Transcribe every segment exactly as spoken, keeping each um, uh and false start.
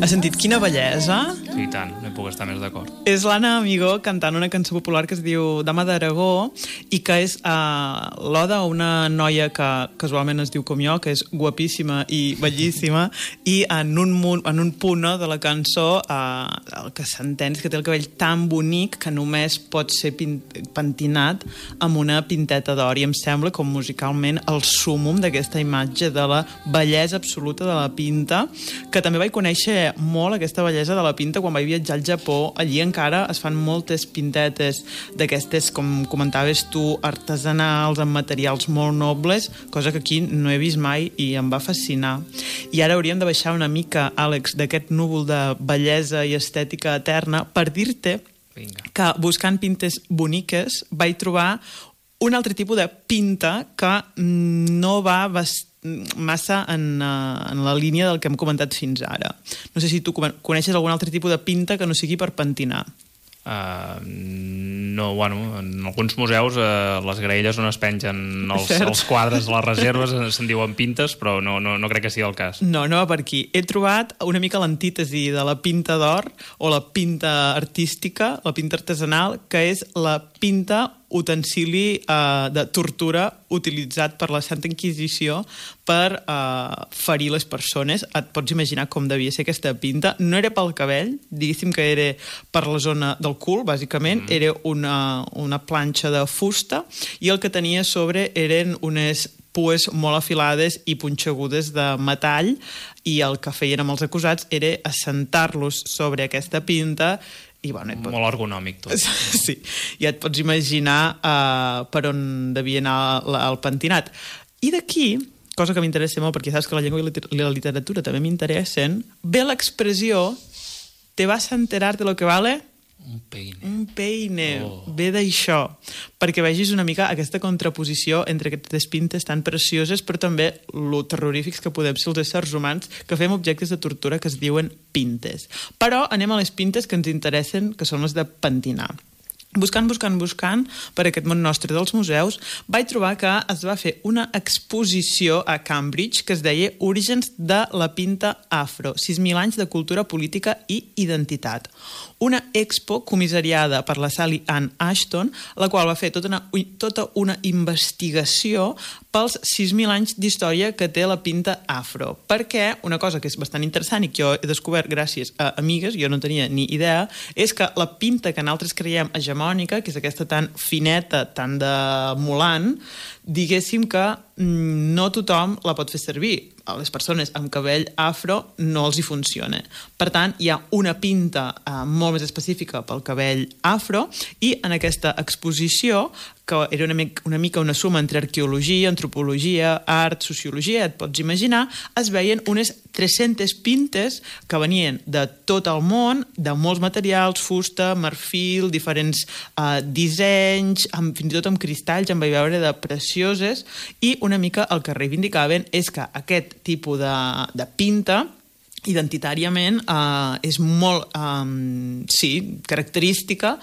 Has sentit quina bellesa? Sí, i tant, no hi puc estar més d'acord. És l'Anna Amigó cantant una cançó popular que es diu Dama d'Aragó i que és uh, l'oda a una noia que casualment es diu com jo, que és guapíssima i bellíssima, i en un, en un punt no, de la cançó uh, el que s'entén és que té el cabell tan bonic que només pot ser pentinat amb una pinteta d'or, i em sembla com musicalment el súmum d'aquesta imatge de la bellesa absoluta de la pinta, que també vaig conèixer molt aquesta bellesa de la pinta quan vaig viatjar al Japó. Allí encara es fan moltes pintetes d'aquestes, com comentaves tu, artesanals, amb materials molt nobles, cosa que aquí no he vist mai i em va fascinar. I ara hauríem de baixar una mica, Àlex, d'aquest núvol de bellesa i estètica eterna per dir-te Vinga. que buscant pintes boniques vaig trobar un altre tipus de pinta que no va vestir massa en, uh, en la línia del que hem comentat fins ara. No sé si tu coneixes algun altre tipus de pinta que no sigui per pentinar. Uh, no, bueno, en alguns museus uh, les graelles on es pengen els, els quadres de les reserves se'n diuen pintes, però no, no, no crec que sigui el cas. No, no va per aquí. He trobat una mica l'antítesi de la pinta d'or o la pinta artística, la pinta artesanal, que és la pinta utensili uh, de tortura utilitzat per la Santa Inquisició per uh, ferir les persones. Et pots imaginar com devia ser aquesta pinta. No era pel cabell, diguéssim que era per la zona del cul, bàsicament. Mm. Era una, una planxa de fusta i el que tenia a sobre eren unes pues molt afilades i punxegudes de metall, i el que feien amb els acusats era assentar-los sobre aquesta pinta. I, bueno, pot... Molt ergonòmic tot. Sí, ja et pots imaginar uh, per on devia anar el, el pentinat. I d'aquí, cosa que m'interessa molt, perquè saps que la llengua i la literatura també m'interessen, ve l'expressió «te vas a enterar de lo que vale?» Un peine. Un peine. Oh. Ve d'això. Perquè vegis una mica aquesta contraposició entre aquestes pintes tan precioses, però també lo terrorífics que podem ser els éssers humans que fem objectes de tortura que es diuen pintes. Però anem a les pintes que ens interessen, que són les de pentinar. Buscant, buscant, buscant per aquest món nostre dels museus, vaig trobar que es va fer una exposició a Cambridge que es deia Orígens de la pinta afro, sis mil anys de cultura política i identitat. Una expo comissariada per la Sally Ann Ashton, la qual va fer tota una, tota una investigació pels sis mil anys d'història que té la pinta afro. Perquè una cosa que és bastant interessant i que jo he descobert gràcies a amigues, jo no tenia ni idea, és que la pinta que nosaltres creiem hegemònica, que és aquesta tan fineta, tan de molant, diguéssim que no tothom la pot fer servir. A les persones amb cabell afro no els hi funciona. Per tant, hi ha una pinta eh, molt més específica pel cabell afro, i en aquesta exposició, que era una mica, una mica una suma entre arqueologia, antropologia, art, sociologia, et pots imaginar, es veien unes tres-centes pintes que venien de tot el món, de molts materials, fusta, marfil, diferents eh, dissenys, amb, fins i tot amb cristalls, en vaig veure de precioses, i una mica el que reivindicaven és que aquest tipus de, de pinta identitàriament eh, és molt eh, sí, característica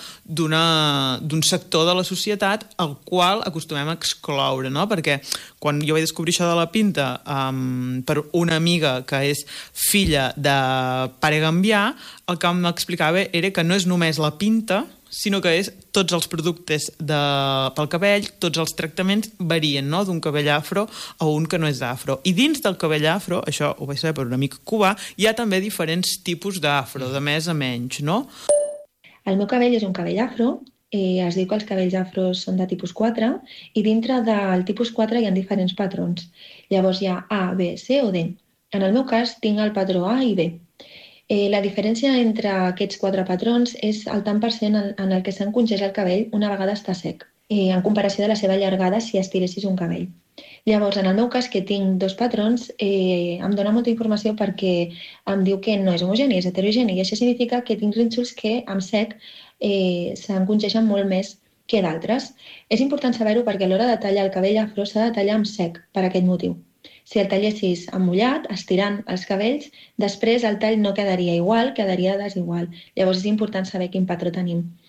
d'un sector de la societat al qual acostumem a excloure, no? Perquè quan jo vaig descobrir això de la pinta eh, per una amiga que és filla de pare gambià, el que m'explicava era que no és només la pinta, sinó que és tots els productes de, pel cabell, tots els tractaments varien, no?, d'un cabell afro a un que no és afro. I dins del cabell afro, això ho vaig saber per un amic cubà, hi ha també diferents tipus d'afro, de més a menys, no? El meu cabell és un cabell afro, eh, es diu que els cabells afros són de tipus quatre, i dintre del tipus quatre hi ha diferents patrons. Llavors hi ha A, B, C o D. En el meu cas tinc el patró A i B. Eh, la diferència entre aquests quatre patrons és el tant per cent en, en el que s'encongeix el cabell una vegada està sec, eh, en comparació de la seva llargada si estiressis un cabell. Llavors, en el meu cas, que tinc dos patrons, eh, em dona molta informació perquè em diu que no és homogeni, és heterogeni, i això significa que tinc rínxols que amb sec eh, s'encongeixen molt més que d'altres. És important saber-ho perquè a l'hora de tallar el cabell afro s'ha de tallar amb sec per aquest motiu. Si el tallessis amb mullat, estirant els cabells, després el tall no quedaria igual, quedaria desigual. Llavors és important saber quin patró tenim.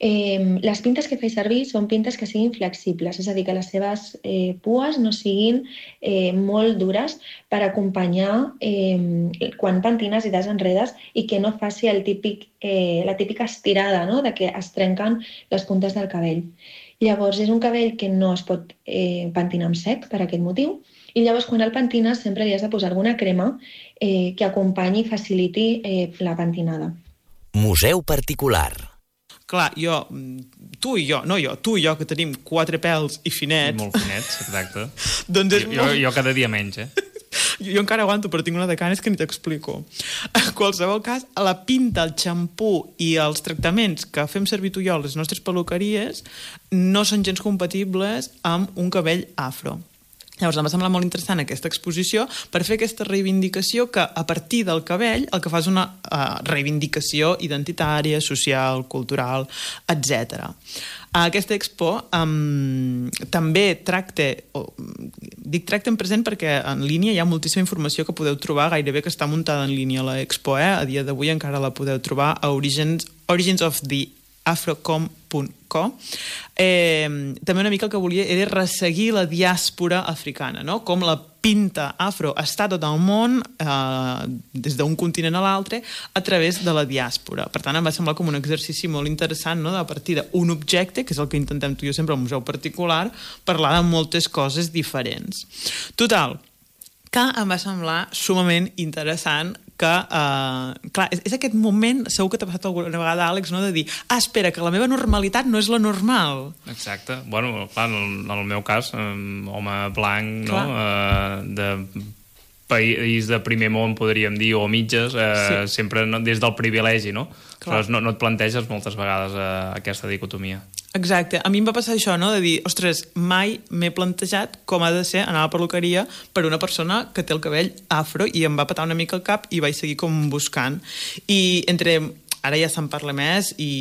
Eh, les pintes que faig servir són pintes que siguin flexibles, és a dir, que les seves eh, pues no siguin eh, molt dures per acompanyar eh, quan pentines i desenredes i que no faci el típic, eh, la típica estirada, no?, de que es trenquen les puntes del cabell. Llavors, és un cabell que no es pot eh, pentinar amb sec per aquest motiu, i llavors quan el pentines sempre li has de posar alguna crema eh, que acompanyi i faciliti eh, la pentinada. Museu particular. Clar, jo, tu i jo, no jo, tu i jo, que tenim quatre pèls i finets... I molt finets, exacte. doncs és jo, molt... jo, jo cada dia menys, eh? Jo, jo encara aguanto, però tinc una de canes que ni t'explico. En qualsevol cas, la pinta, el xampú i els tractaments que fem servir tu i jo a les nostres peluqueries no són gens compatibles amb un cabell afro. Llavors em va semblar molt interessant aquesta exposició per fer aquesta reivindicació que a partir del cabell el que fa és una uh, reivindicació identitària, social, cultural, etcètera. Aquesta expo um, també tracta, o, dic tracta en present perquè en línia hi ha moltíssima informació que podeu trobar, gairebé que està muntada en línia la expo, eh? A dia d'avui encara la podeu trobar a Origins, Origins of the afrocom punt com. Eh, també una mica el que volia era resseguir la diàspora africana, no? Com la pinta afro està tot el món, eh, des d'un continent a l'altre, a través de la diàspora. Per tant, em va semblar com un exercici molt interessant, no?, de partir d'un objecte, que és el que intentem tu i jo sempre al museu particular, parlar de moltes coses diferents. Total, que em va semblar sumament interessant que, uh, clar, és, és aquest moment, segur que t'ha passat alguna vegada, Àlex, no?, de dir, ah, espera, que la meva normalitat no és la normal. Exacte. Bueno, clar, en el, en el meu cas, um, home blanc, no?, uh, de país de primer món, podríem dir, o mitges, uh, sí. sempre no, des del privilegi, no? Però no, no et planteges moltes vegades uh, aquesta dicotomia. Exacte. A mi em va passar això, no?, de dir, ostres, mai m'he plantejat com ha de ser anar a la perruqueria per una persona que té el cabell afro, i em va petar una mica el cap i vaig seguir com buscant. I entre... Ara ja se'n parla més i,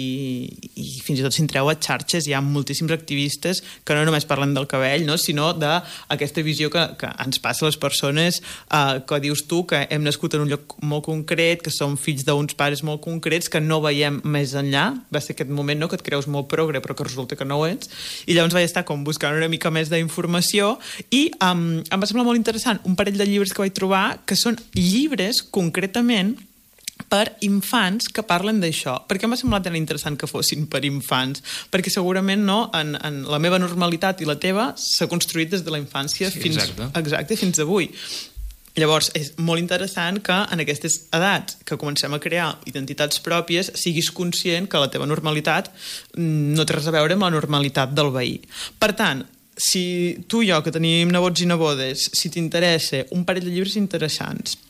i fins i tot si entreu a xarxes hi ha moltíssims activistes que no només parlen del cabell, no?, sinó d'aquesta visió que, que ens passa a les persones, eh, que dius tu, que hem nascut en un lloc molt concret, que som fills d'uns pares molt concrets, que no veiem més enllà. Va ser aquest moment, no?, que et creus molt progre però que resulta que no ho ets. I llavors vaig estar com buscant una mica més d'informació i um, em va semblar molt interessant un parell de llibres que vaig trobar que són llibres concretament per infants que parlen d'això. Per què m'ha semblat tan interessant que fossin per infants? Perquè segurament no, en, en la meva normalitat i la teva s'ha construït des de la infància sí, fins, exacte. Exacte, fins avui. Llavors, és molt interessant que en aquestes edats que comencem a crear identitats pròpies siguis conscient que la teva normalitat no té res a veure amb la normalitat del veí. Per tant, si tu i jo, que tenim nebots i nebodes, si t'interessa un parell de llibres interessants,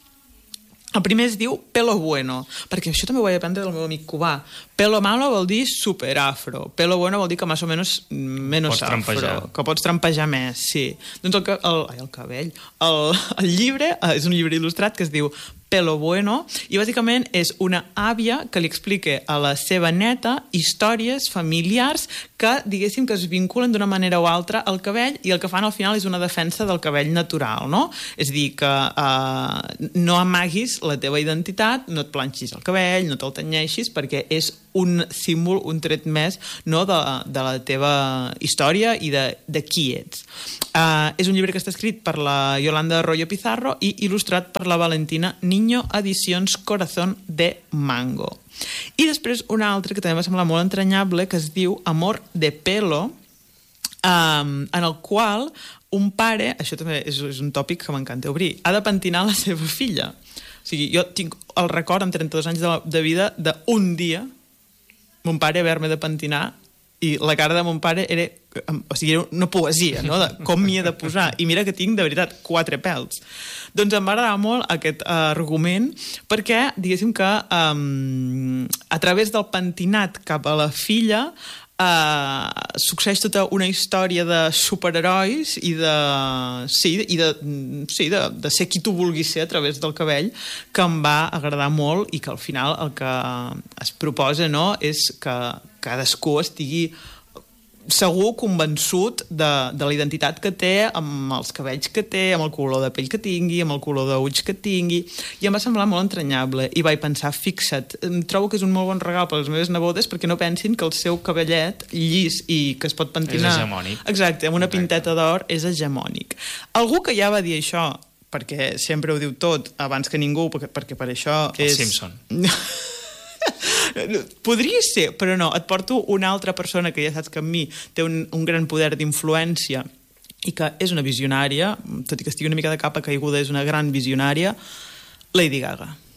el primer es diu Pelo Bueno, perquè això també ho vaig aprendre del meu amic cubà. Pelo malo vol dir super afro. Pelo bueno vol dir que més o menys menos pots afro. trampejar. Que pots trampejar més, sí. Doncs el, el, ai, el cabell. El, el llibre és un llibre il·lustrat que es diu Pelo Bueno, i bàsicament és una àvia que li explica a la seva neta històries familiars que, diguéssim, que es vinculen d'una manera o altra al cabell, i el que fan al final és una defensa del cabell natural, no? És a dir, que eh, no amaguis la teva identitat, no et planxis el cabell, no te'l tenyeixis, perquè és un símbol, un tret més, no?, de, de la teva història i de, de qui ets. Uh, és un llibre que està escrit per la Yolanda Arroyo Pizarro i il·lustrat per la Valentina Niño, edicions Corazón de Mango. I després una altra que també va semblar molt entranyable, que es diu Amor de Pelo, um, en el qual un pare, això també és, és un tòpic que m'encanta obrir, ha de pentinar la seva filla. O sigui, jo tinc el record amb trenta-dos anys de, de vida d'un dia mon pare haver-me de pentinar, i la cara de mon pare era, o sigui, era una poesia, no?, de com m'hi he de posar. I mira que tinc, de veritat, quatre pèls. Doncs em va agradar molt aquest uh, argument, perquè, diguéssim que um, a través del pentinat cap a la filla Uh, succeeix tota una història de superherois i de, sí, i de, sí, de, de ser qui tu vulguis ser a través del cabell, que em va agradar molt, i que al final el que es proposa, no?, és que cadascú estigui segur convençut de, de la identitat que té, amb els cabells que té, amb el color de pell que tingui, amb el color d'ulls que tingui, i em va semblar molt entranyable, i vaig pensar, fixa't, trobo que és un molt bon regal per a les meves nebodes perquè no pensin que el seu cabellet llis i que es pot pentinar... És hegemònic. Exacte, amb una pinteta d'or és hegemònic. Algú que ja va dir això, perquè sempre ho diu tot abans que ningú, perquè, perquè per això el és... Simpson. Podria ser, però no, et porto una altra persona que ja saps que amb mi té un, un gran poder d'influència i que és una visionària, tot i que estigui una mica de capa caiguda, és una gran visionària, Lady Gaga.